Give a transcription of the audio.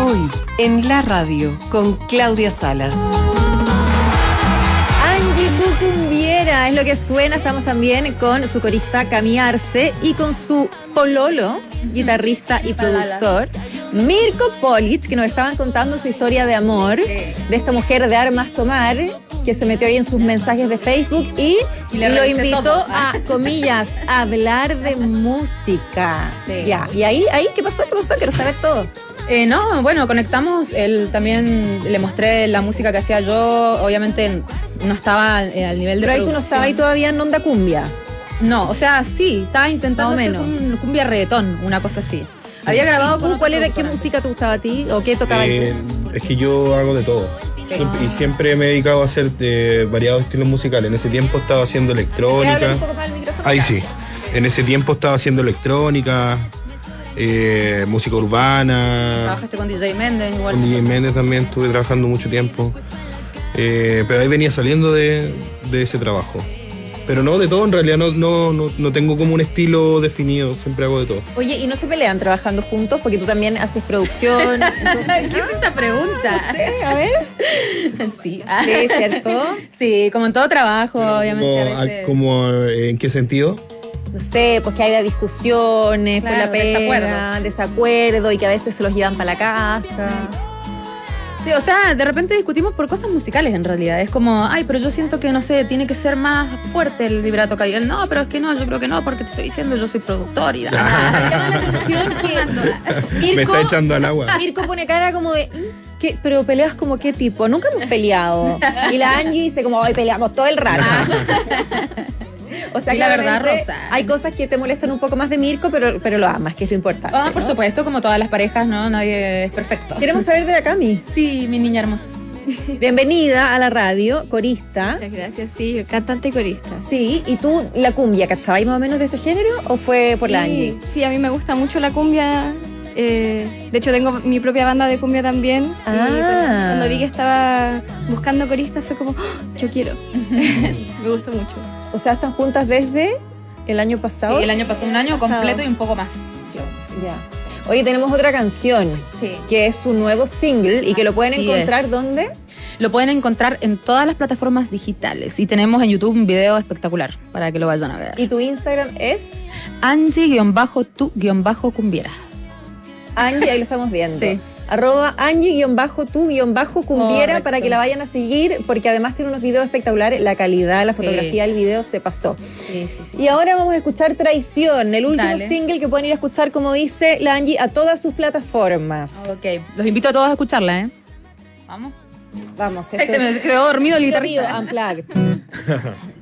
Hoy, en la radio, con Claudia Salas. Angie, tu cumbiera, es lo que suena. Estamos también con su corista Cami Arce y con su pololo, guitarrista y productor, Mirko Polic, que nos estaban contando su historia de amor, de esta mujer de armas tomar, que se metió ahí en sus mensajes de Facebook y lo invitó todo a, comillas, a hablar de música. Sí. Ya, y ahí, ¿qué pasó? Quiero saber todo. No, bueno, conectamos, él también le mostré la música que hacía yo, obviamente no estaba al nivel de Pero ahí tú no estabas ahí todavía en onda cumbia. No, o sea, sí, estaba intentando hacer un cumbia reggaetón, una cosa así. Sí. Había grabado con ¿Qué música te gustaba a ti o qué tocaba Es que yo hago de todo. Sí. Y siempre me he dedicado a hacer variados estilos musicales. En ese tiempo estaba haciendo electrónica. Un poco más el micrófono? Ahí sí. En ese tiempo estaba haciendo electrónica, música urbana. Trabajaste con DJ Méndez igual. Con DJ Méndez también estuve trabajando mucho tiempo. Pero ahí venía saliendo de ese trabajo. Pero no, de todo, en realidad no tengo como un estilo definido, siempre hago de todo. Oye, ¿y no se pelean trabajando juntos? Porque tú también haces producción. Entonces, ¿qué es esa pregunta? No sé, a ver. Sí. Sí, ¿cierto? Sí, como en todo trabajo, obviamente. A veces... ¿En qué sentido? No sé, pues que haya discusiones, claro, por la pega, desacuerdo y que a veces se los llevan para la casa. Sí, o sea, de repente discutimos por cosas musicales en realidad. Es como, ay, pero yo siento que, no sé, tiene que ser más fuerte el vibrato que hay. Él, no, pero es que no, yo creo que no, porque te estoy diciendo, yo soy productor y Me llama la atención que Mirko, me está echando al agua. Mirko pone cara como de, ¿qué? Pero peleas como qué tipo, nunca hemos peleado. Y la Angie dice como, hoy peleamos todo el rato. O sea, y la verdad, Rosa, hay cosas que te molestan un poco más de Mirko, pero lo amas, que es lo importante. Ah, por supuesto, como todas las parejas, ¿no? Nadie es perfecto. Queremos saber de la Cami. Sí, mi niña hermosa. Bienvenida a la radio, corista. Muchas gracias, sí, cantante y corista. Sí, ¿y tú la cumbia, cachabas más o menos de este género o fue por la Angie? Sí, a mí me gusta mucho la cumbia. De hecho, tengo mi propia banda de cumbia también. Y cuando vi que estaba buscando coristas fue como, ¡oh, yo quiero! Me gustó mucho. O sea, están juntas desde el año pasado. Sí, el año pasado, un año completo y un poco más. Sí. Ya. Oye, tenemos otra canción, que es tu nuevo single y que lo pueden encontrar ¿dónde? Lo pueden encontrar en todas las plataformas digitales y tenemos en YouTube un video espectacular para que lo vayan a ver. ¿Y tu Instagram es? Angie-tu-cumbiera. Angie, ahí lo estamos viendo. Sí. @Angie-tu-cumbiera para que la vayan a seguir, porque además tiene unos videos espectaculares. La calidad, la fotografía del video se pasó. Sí. Y ahora vamos a escuchar Traición, el último single que pueden ir a escuchar, como dice la Angie, a todas sus plataformas. Ok, los invito a todos a escucharla, ¿eh? Vamos. Vamos. Se me quedó dormido el guitarrista. Unplugged.